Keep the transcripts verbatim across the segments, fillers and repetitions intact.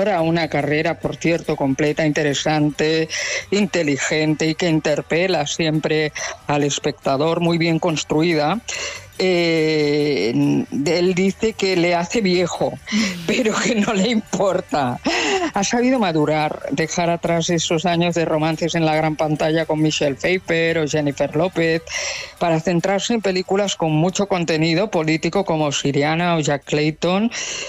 actor a una carrera, por cierto, completa, interesante, inteligente y que interpela siempre al espectador, muy bien construida. Eh, él dice que le hace viejo, pero que no le importa. Ha sabido madurar, dejar atrás esos años de romances en la gran pantalla con Michelle Pfeiffer o Jennifer López, para centrarse en películas con mucho contenido político como Siriana o Jack Clayton,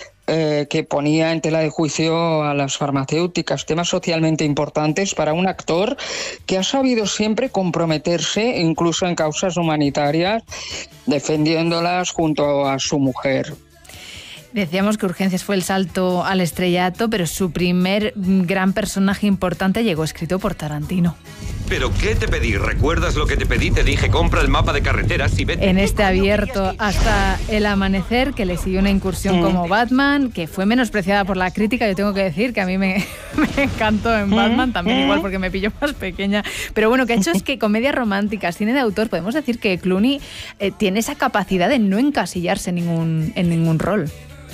Eh, que ponía en tela de juicio a las farmacéuticas, temas socialmente importantes para un actor que ha sabido siempre comprometerse incluso en causas humanitarias, defendiéndolas junto a su mujer. Decíamos que Urgencias fue el salto al estrellato, pero su primer gran personaje importante llegó escrito por Tarantino. ¿Pero qué te pedí? ¿Recuerdas lo que te pedí? Te dije, compra el mapa de carreteras y vete. En este Abierto hasta el amanecer, que le siguió una incursión mm. como Batman, que fue menospreciada por la crítica. Yo tengo que decir que a mí me, me encantó en Batman, también igual porque me pilló más pequeña. Pero bueno, que ha hecho es que comedias románticas, cine de autor, podemos decir que Clooney eh, tiene esa capacidad de no encasillarse en ningún, en ningún rol.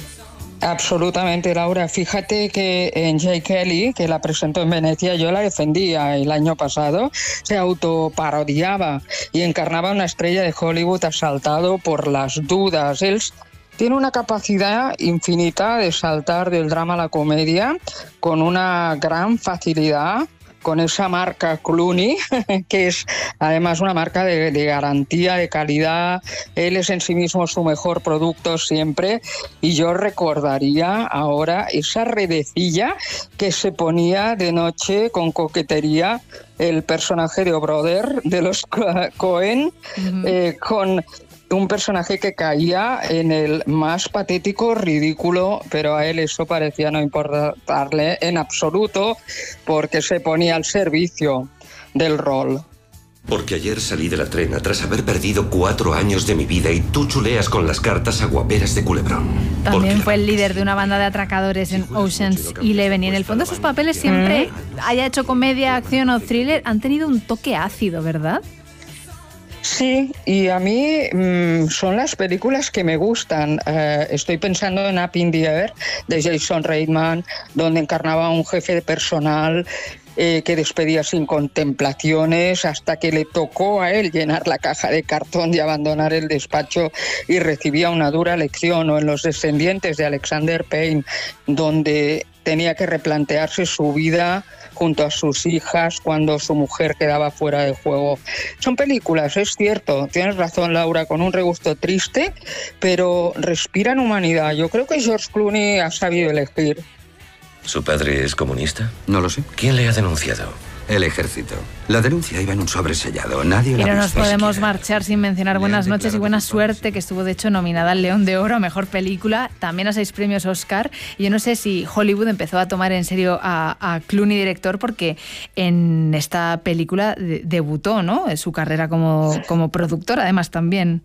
Absolutamente, Laura. Fíjate que en Jay Kelly, que la presentó en Venecia, yo la defendía el año pasado, se autoparodiaba y encarnaba una estrella de Hollywood asaltado por las dudas. Él tiene una capacidad infinita de saltar del drama a la comedia con una gran facilidad, con esa marca Clooney, que es además una marca de, de garantía, de calidad. Él es en sí mismo su mejor producto siempre, y yo recordaría ahora esa redecilla que se ponía de noche con coquetería el personaje de O'Brother de los Coen, uh-huh. eh, con un personaje que caía en el más patético ridículo, pero a él eso parecía no importarle en absoluto, porque se ponía al servicio del rol. Porque ayer salí de la trena tras haber perdido cuatro años de mi vida y tú chuleas con las cartas aguaperas de Culebrón. También fue el líder de una banda de atracadores en Ocean's Eleven, y en el fondo sus papeles siempre, ¿Mm? haya hecho comedia, acción o thriller, han tenido un toque ácido, ¿verdad? Sí, y a mí mmm, son las películas que me gustan. Uh, estoy pensando en Up in the Air, de Jason Reitman, donde encarnaba a un jefe de personal eh, que despedía sin contemplaciones, hasta que le tocó a él llenar la caja de cartón y abandonar el despacho, y recibía una dura lección. O en Los descendientes de Alexander Payne, donde tenía que replantearse su vida junto a sus hijas cuando su mujer quedaba fuera de juego. Son películas, es cierto, tienes razón, Laura, con un regusto triste, pero respiran humanidad. Yo creo que George Clooney ha sabido elegir. ¿Su padre es comunista? No lo sé. ¿Quién le ha denunciado? El ejército. La denuncia iba en un sobresellado. Nadie la Y no nos visto podemos siquiera. marchar sin mencionar Buenas noches y buena suerte, que estuvo de hecho nominada al León de Oro a Mejor Película, también a seis premios Oscar. Y yo no sé si Hollywood empezó a tomar en serio a, a Clooney director, porque en esta película de, debutó, ¿no?, su carrera como, como productor, además también.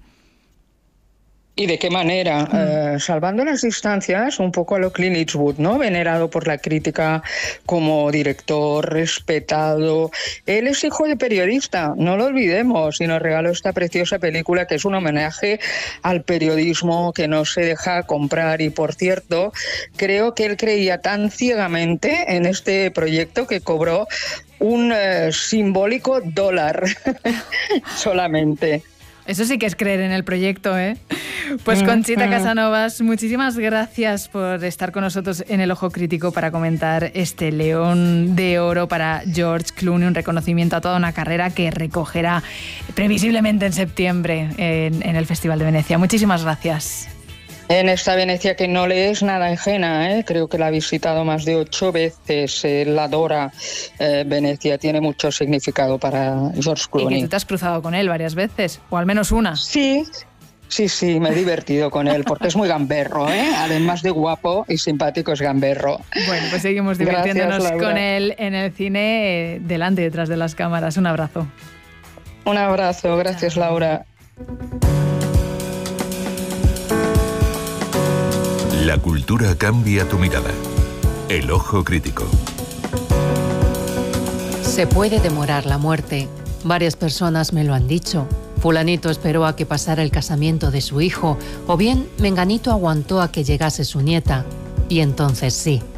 ¿Y de qué manera? Mm. Eh, salvando las distancias, un poco a lo Clint Eastwood, ¿no? Venerado por la crítica como director, respetado. Él es hijo de periodista, no lo olvidemos, y nos regaló esta preciosa película que es un homenaje al periodismo que no se deja comprar. Y por cierto, creo que él creía tan ciegamente en este proyecto que cobró un eh, simbólico dólar solamente. Eso sí que es creer en el proyecto, ¿eh? Pues Conchita Casanovas, muchísimas gracias por estar con nosotros en El Ojo Crítico para comentar este León de Oro para George Clooney, un reconocimiento a toda una carrera que recogerá previsiblemente en septiembre en, en el Festival de Venecia. Muchísimas gracias. En esta Venecia que no le es nada ajena, ¿eh? Creo que la ha visitado más de ocho veces, él adora eh, Venecia, tiene mucho significado para George Clooney. Y que tú te has cruzado con él varias veces, o al menos una. Sí, sí, sí, me he divertido con él, porque es muy gamberro, ¿eh? Además de guapo y simpático, es gamberro. Bueno, pues seguimos divirtiéndonos Gracias, con él en el cine, eh, delante y detrás de las cámaras. Un abrazo. Un abrazo, gracias, Laura. La cultura cambia tu mirada. El Ojo Crítico. Se puede demorar la muerte. Varias personas me lo han dicho. Fulanito esperó a que pasara el casamiento de su hijo, o bien Menganito aguantó a que llegase su nieta. Y entonces sí,